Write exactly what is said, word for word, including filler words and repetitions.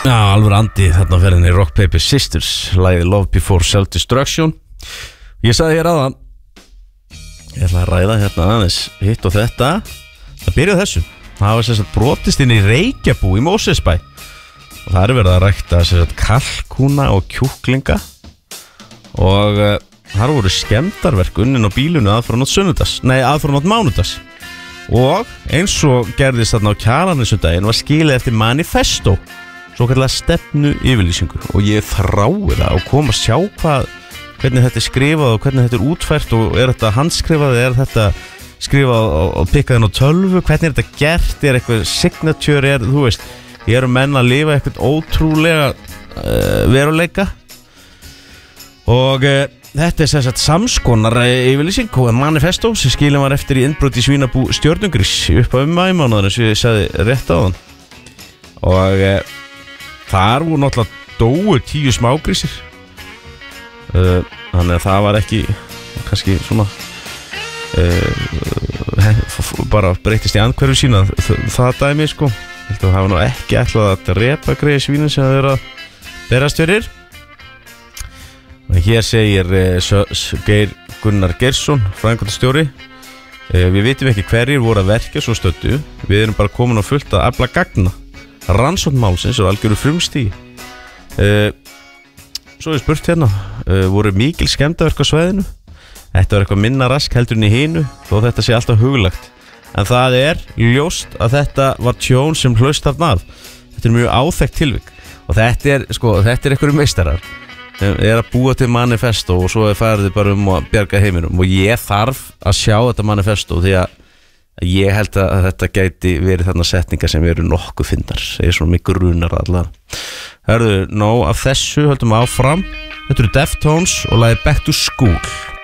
Já, alveg andi þarna ferðinni Rock Paper Sisters, lagið Love Before Self-Destruction. Ég sagði hér áðan, ég ætla að ræða hérna aðeins hitt og þetta. Það byrjaði þessu. Það var sem sagt brotist inn í Reykjabú í Mósesbæ og það er verið að rækta sem sagt kalkúna og kjúklinga og uh, þar voru skemmdarverk unnin á bílunu aðfram átt sunnudags, nei aðfram átt mánudags og eins og gerðist þarna á Kjalarnesundaginn var skilið eftir manifesto, svo kallar stefnu yfirlýsingu og ég þrái það og kom að sjá hvað, hvernig þetta er skrifað og hvernig þetta er útfært og er þetta handskrifað, er þetta skrifað og pikkaðin á tölvu, hvernig er þetta gert, er eitthvað signature, er, þú veist, ég eru menn að lifa eitthvað ótrúlega uh, veruleika og uh, þetta er sem sagt samskonar yfirlýsing og manifesto sem skilin var eftir í innbrot í svínabú Stjörnungrís upp á um maímánuðar eins og ég sagði rétt á þann og uh, þar voru náttúrulega dóu tíu smágrísir uh, þannig að það var ekki kannski svona uh, bara breytist í andhverfu sína það, það dæmi sko það hafa nú ekki ætlað að drepa greiði svínin sem það er að berast fyrir og hér segir uh, Geir Gunnar Geirsson framkvæmdastjóri uh, við vitum ekki hverjir voru að verka svo stöddu, við erum bara komin á fullt að afla gagna rannsókn málsins og algjöru frumstigi uh, svo er spurt hérna uh, voru mikil skemmdarverk á svæðinu, þetta var eitthvað minna rask heldur en í hinu þó þetta sé alltaf hugulegt en það er ljóst að þetta var tjón sem hlaust af nað, þetta er mjög áþekkt tilvik og þetta er, sko, þetta er einhverju meistarar þeir er að búa til manifesto og svo er farið bara um að bjarga heiminum og ég þarf að sjá þetta manifesto því að ég held að þetta gæti verið þarna setningar sem eru nokkuð fyndnar ég er svona mikið runar allar hörðu, ná af þessu höldum áfram þetta eru Deftones og lagið Back to School.